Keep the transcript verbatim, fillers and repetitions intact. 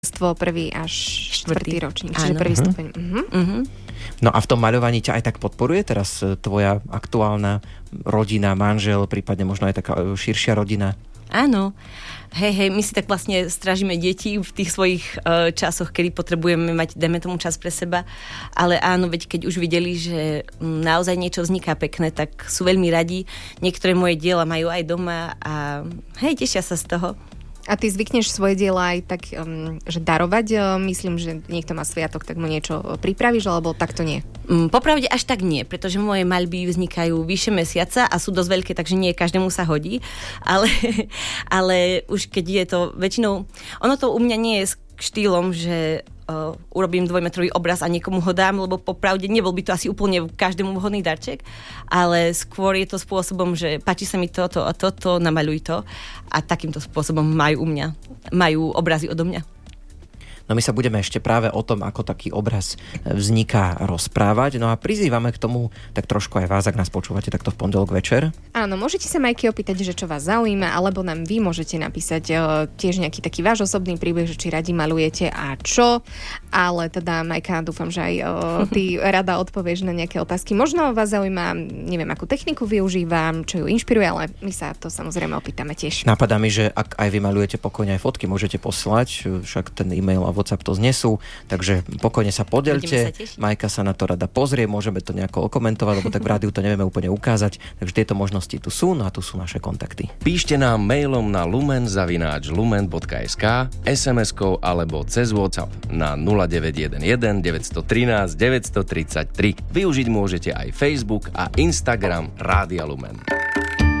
prvý až štvrtý ročník, čiže prvý uh-huh. stupeň. Uh-huh. Uh-huh. No a v tom maľovaní ťa aj tak podporuje teraz tvoja aktuálna rodina, manžel, prípadne možno aj taká širšia rodina? Áno. Hej, hej, my si tak vlastne strážime deti v tých svojich uh, časoch, kedy potrebujeme mať, dajme tomu, čas pre seba. Ale áno, veď keď už videli, že naozaj niečo vzniká pekné, tak sú veľmi radi. Niektoré moje diela majú aj doma a hej, tešia sa z toho. A ty zvykneš svoje diela aj tak, um, že darovať? Myslím, že niekto má sviatok, tak mu niečo pripravíš, alebo takto nie? Um, popravde až tak nie, pretože moje maľby vznikajú vyššie mesiaca a sú dosť veľké, takže nie každému sa hodí. Ale, ale už keď je to väčšinou... Ono to u mňa nie je štýlom, že uh, urobím dvojmetrový obraz a niekomu ho dám, lebo popravde nebol by to asi úplne každému vhodný darček, ale skôr je to spôsobom, že páči sa mi toto a toto, namaľuj to a takýmto spôsobom majú u mňa, majú obrazy odo mňa. No my sa budeme ešte práve o tom, ako taký obraz vzniká, rozprávať. No a prizývame k tomu tak trošku aj vás, ak nás počúvate takto v pondelok večer. Áno, môžete sa Majky opýtať, že čo vás zaujíma, alebo nám vy môžete napísať uh, tiež nejaký taký váš osobný príbeh, že či radi malujete a čo. Ale teda, Majka, dúfam, že aj uh, ty rada odpovieš na nejaké otázky. Možno vás zaujíma, neviem, akú techniku využívam, čo ju inšpiruje, ale my sa to samozrejme opýtame tiež. Napadá mi, že ak aj vy malujete pokojne aj fotky, môžete poslať, však ten e-mail a WhatsApp to znesú, takže pokojne sa podelte. Sa Majka sa na to rada pozrie, môžeme to nejako okomentovať, lebo tak v rádiu to nevieme úplne ukázať, takže tieto možnosti tu sú, no a tu sú naše kontakty. Píšte nám mailom na lumen zavináč lumen bodka es ká, es em eskou alebo cez WhatsApp na nula deväť jeden jeden deväť jedna tri deväť tri tri. Využiť môžete aj Facebook a Instagram Rádia Lumen.